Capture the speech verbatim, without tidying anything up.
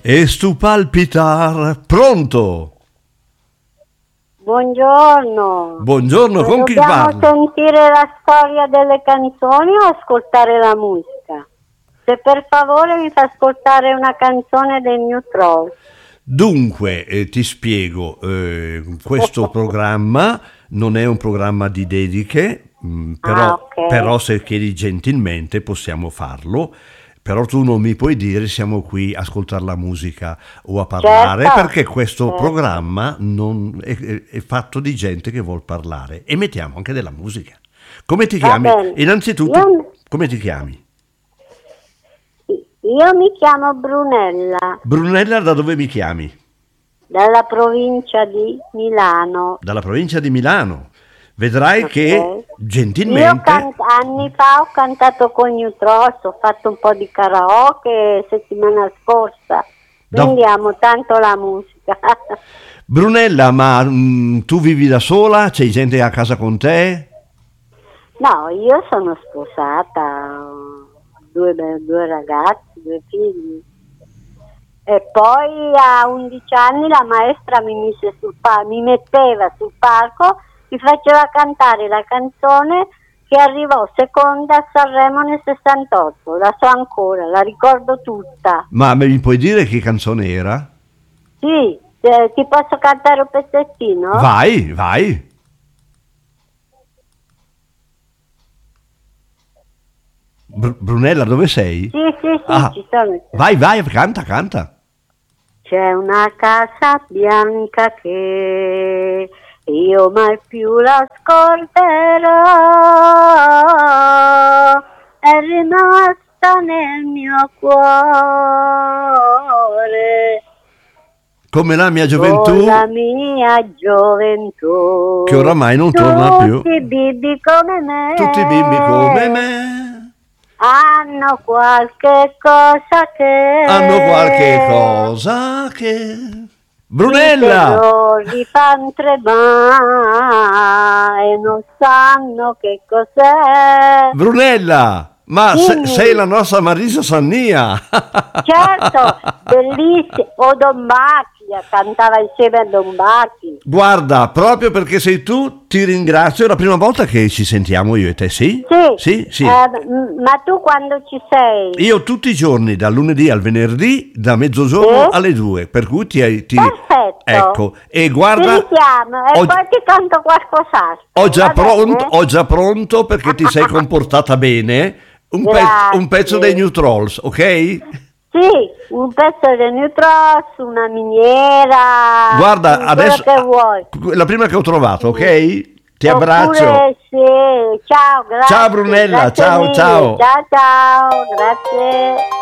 E stu palpitar, pronto? Buongiorno. Buongiorno, Ma con chi dobbiamo parlo? sentire la storia delle canzoni o ascoltare la musica? Se per favore mi fa ascoltare una canzone dei New Trolls. Dunque, eh, ti spiego, eh, questo programma non è un programma di dediche, mh, però, Ah, ok. però se chiedi gentilmente possiamo farlo, però tu non mi puoi dire siamo qui a ascoltare la musica o a parlare, Certo, perché questo certo. programma non è, è- è fatto di gente che vuol parlare e mettiamo anche della musica. Come ti Va chiami? bene. Innanzitutto, Io, come ti chiami? io mi chiamo Brunella, Brunella, da dove mi chiami? dalla provincia di Milano. Dalla provincia di Milano. Vedrai Ok. che Io gentilmente... can- anni fa ho cantato con New Trolls, ho fatto un po' di karaoke settimana scorsa, quindi No. amo tanto la musica. Brunella, ma mm, tu vivi da sola? C'è gente a casa con te? No, io sono sposata, ho due, due ragazzi, due figli. E poi a undici anni la maestra mi, mise sul pa- mi metteva sul palco, mi faceva cantare la canzone che arrivò seconda a Sanremo nel sessantotto, la so ancora, la ricordo tutta. Ma mi puoi dire che canzone era? Sì, eh, ti posso cantare un pezzettino? Vai, vai. Br- Brunella, dove sei? Sì, sì, sì, Ah, ci sono. vai, vai, canta, canta. C'è una casa bianca che io mai più la scorderò, è rimasta nel mio cuore, Come la mia con gioventù, la mia gioventù, che oramai non torna più. tutti bimbi come me, Tutti i bimbi come me hanno qualche cosa che hanno qualche cosa che... i Brunella! terrori fan tremare e non sanno che cos'è. Brunella! Ma se- Dimmi. sei la nostra Marisa Sannia! Certo, bellissimo. O Don Bacchi, cantava insieme a Don Bacchi. Guarda, proprio perché sei tu, ti ringrazio. È la prima volta che ci sentiamo io e te, sì? Sì, Sì, sì. eh, m- ma tu quando ci sei? Io tutti i giorni, dal lunedì al venerdì, da mezzogiorno Sì. alle due, per cui ti... ti- Perfetto. Ecco, e Ti guarda... richiamo e ho- poi ti canto qualcos'altro. Ho già, va bene? pronto, ho già pronto perché ti sei comportata bene un, pez- Grazie. un pezzo dei New Trolls, ok? Sì, un pezzo del New Trolls, una miniera, Guarda, quello adesso che vuoi. la prima che ho trovato, ok? Ti Oppure, abbraccio. sì, ciao, grazie. Ciao, Brunella, grazie ciao, mille. ciao. Ciao, ciao, grazie.